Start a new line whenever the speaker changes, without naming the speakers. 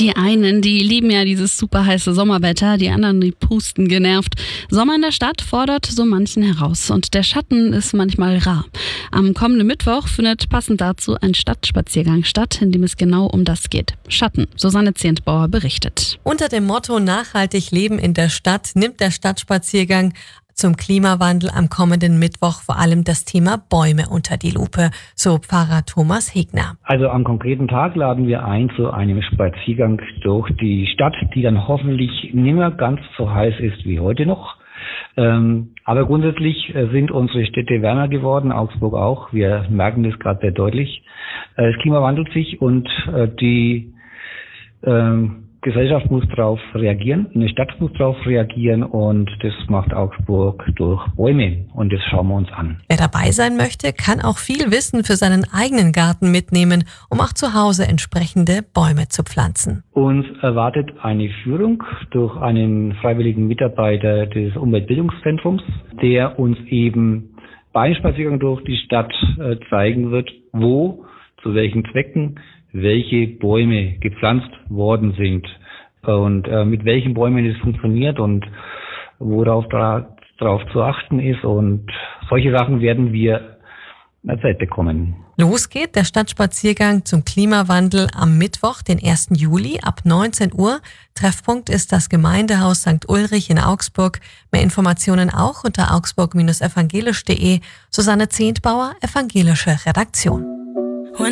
Die einen, die lieben ja dieses super heiße Sommerwetter, die anderen, die pusten genervt. Sommer in der Stadt fordert so manchen heraus und der Schatten ist manchmal rar. Am kommenden Mittwoch findet passend dazu ein Stadtspaziergang statt, in dem es genau um das geht. Schatten, Susanne Zehntbauer berichtet.
Unter dem Motto Nachhaltig leben in der Stadt nimmt der Stadtspaziergang zum Klimawandel am kommenden Mittwoch vor allem das Thema Bäume unter die Lupe, so Pfarrer Thomas Hegner.
Also am konkreten Tag laden wir ein zu einem Spaziergang durch die Stadt, die dann hoffentlich nicht mehr ganz so heiß ist wie heute noch. Aber grundsätzlich sind unsere Städte wärmer geworden, Augsburg auch. Wir merken das gerade sehr deutlich. Das Klima wandelt sich und die Gesellschaft muss darauf reagieren, eine Stadt muss darauf reagieren und das macht Augsburg durch Bäume und das schauen wir uns an.
Wer dabei sein möchte, kann auch viel Wissen für seinen eigenen Garten mitnehmen, um auch zu Hause entsprechende Bäume zu pflanzen.
Uns erwartet eine Führung durch einen freiwilligen Mitarbeiter des Umweltbildungszentrums, der uns eben beim Spaziergang durch die Stadt zeigen wird, wo, zu welchen Zwecken welche Bäume gepflanzt worden sind und mit welchen Bäumen es funktioniert und worauf darauf zu achten ist. Und solche Sachen werden wir erzählt bekommen.
Los geht der Stadtspaziergang zum Klimawandel am Mittwoch, den 1. Juli ab 19 Uhr. Treffpunkt ist das Gemeindehaus St. Ulrich in Augsburg. Mehr Informationen auch unter augsburg-evangelisch.de. Susanne Zehntbauer, Evangelische Redaktion.